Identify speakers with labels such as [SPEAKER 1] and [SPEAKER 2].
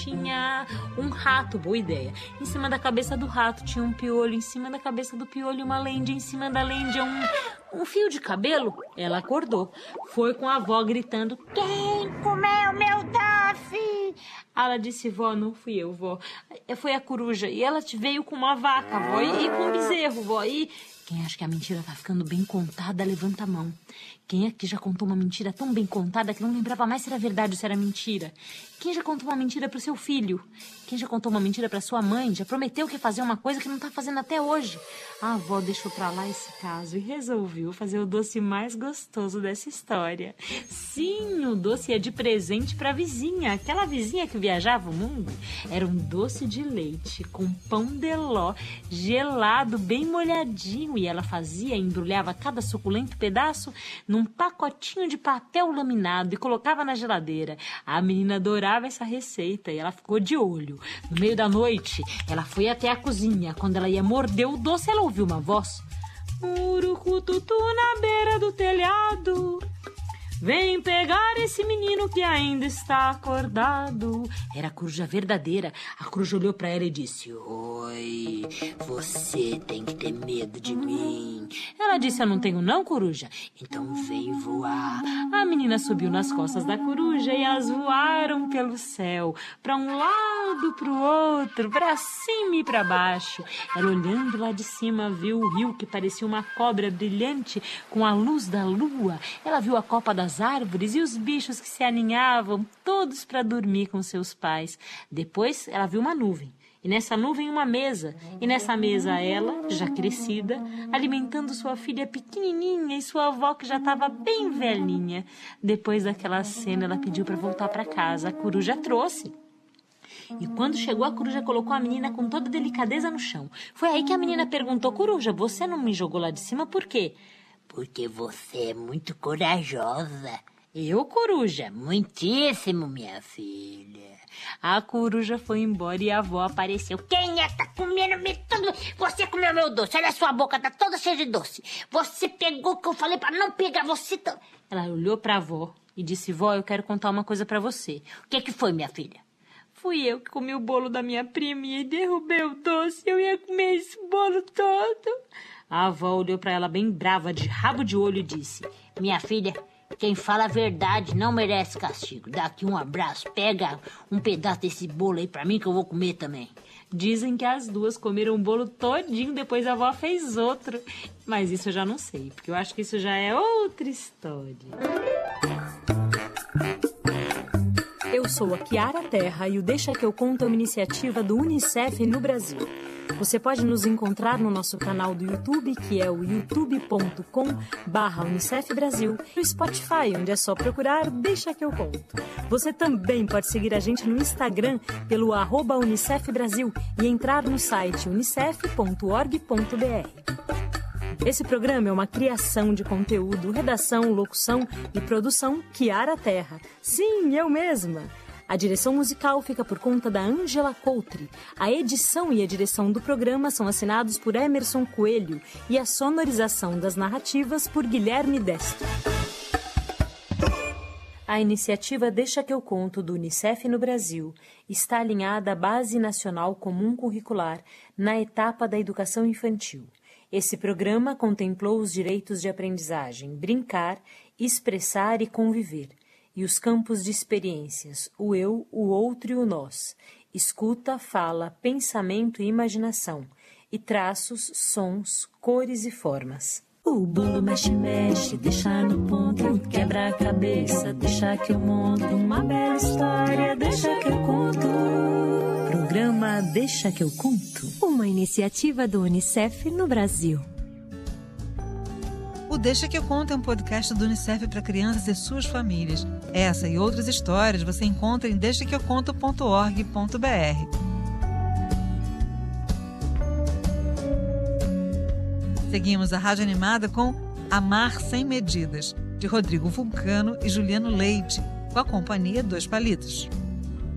[SPEAKER 1] tinha um rato, boa ideia. Em cima da cabeça do rato tinha um piolho, em cima da cabeça do piolho uma lêndia, em cima da lêndia um fio de cabelo. Ela acordou, foi com a avó gritando: "Quem comeu meu doce?" Ela disse: "Vó, não fui eu, vó. Foi a coruja. E ela te veio com uma vaca, vó, e com um bezerro, vó. E quem acha que a mentira tá ficando bem contada, levanta a mão. Quem aqui já contou uma mentira tão bem contada que não lembrava mais se era verdade ou se era mentira? Quem já contou uma mentira pro seu filho? Quem já contou uma mentira pra sua mãe? Já prometeu que ia fazer uma coisa que não tá fazendo até hoje? A avó deixou pra lá esse caso e resolveu fazer o doce mais gostoso dessa história. Sim, o doce é de presente pra vizinha. Aquela vizinha que viajava o mundo. Era um doce de leite com pão de ló, gelado, bem molhadinho. E ela fazia, embrulhava cada suculento pedaço num pacotinho de papel laminado e colocava na geladeira. A menina adorava essa receita e ela ficou de olho. No meio da noite, ela foi até a cozinha. Quando ela ia morder o doce, ela ouviu uma voz: "Urucututu na beira do telhado. Vem pegar esse menino que ainda está acordado." Era a coruja verdadeira. A coruja olhou pra ela e disse: "Oi, você tem que ter medo de mim." Ela disse: "Eu não tenho não, coruja." "Então vem voar." A menina subiu nas costas da coruja e elas voaram pelo céu, pra um lado, pro outro, pra cima e pra baixo. Ela, olhando lá de cima, viu o rio que parecia uma cobra brilhante com a luz da lua. Ela viu a copa das árvores e os bichos que se aninhavam, todos para dormir com seus pais. Depois ela viu uma nuvem, e nessa nuvem uma mesa, e nessa mesa ela, já crescida, alimentando sua filha pequenininha e sua avó que já estava bem velhinha. Depois daquela cena, ela pediu para voltar para casa. A coruja trouxe. E quando chegou, a coruja colocou a menina com toda delicadeza no chão. Foi aí que a menina perguntou: "Coruja, você não me jogou lá de cima por quê?" "Porque você é muito corajosa." "Eu, coruja?" "Muitíssimo, minha filha." A coruja foi embora e a avó apareceu. "Quem é que tá comendo tudo? Você comeu meu doce. Olha a sua boca, tá toda cheia de doce. Você pegou o que eu falei pra não pegar. Você..." Ela olhou pra avó e disse: "Vó, eu quero contar uma coisa pra você." "O que foi, minha filha?" "Fui eu que comi o bolo da minha prima e derrubei o doce. Eu ia comer esse bolo todo." A avó olhou pra ela bem brava, de rabo de olho, e disse: "Minha filha, quem fala a verdade não merece castigo. Dá aqui um abraço, pega um pedaço desse bolo aí pra mim que eu vou comer também." Dizem que as duas comeram o bolo todinho, depois a avó fez outro. Mas isso eu já não sei, porque eu acho que isso já é outra história. Eu sou a Kiara Terra e o Deixa Que Eu Conto é uma iniciativa do UNICEF no Brasil. Você pode nos encontrar no nosso canal do YouTube, que é o youtube.com/UNICEF Brasil, e no Spotify, onde é só procurar Deixa Que Eu Conto. Você também pode seguir a gente no Instagram pelo @UNICEF Brasil e entrar no site unicef.org.br. Esse programa é uma criação de conteúdo, redação, locução e produção Kiara Terra. Sim, eu mesma! A direção musical fica por conta da Ângela Coutri. A edição e a direção do programa são assinados por Emerson Coelho e a sonorização das narrativas por Guilherme Destro. A iniciativa Deixa Que Eu Conto do UNICEF no Brasil está alinhada à Base Nacional Comum Curricular na etapa da educação infantil. Esse programa contemplou os direitos de aprendizagem, brincar, expressar e conviver, e os campos de experiências, o eu, o outro e o nós, escuta, fala, pensamento e imaginação, e traços, sons, cores e formas. O bolo mexe, mexe, deixa no ponto, quebra a cabeça, deixa que eu monto uma bela história, deixa que eu conto. Programa Deixa Que Eu Conto, uma iniciativa do UNICEF no Brasil.
[SPEAKER 2] O Deixa Que Eu Conto é um podcast do UNICEF para crianças e suas famílias. Essa e outras histórias você encontra em deixaqueuconto.org.br. Seguimos a Rádio Animada com Amar Sem Medidas, de Rodrigo Vulcano e Juliano Leite, com a companhia Dois Palitos.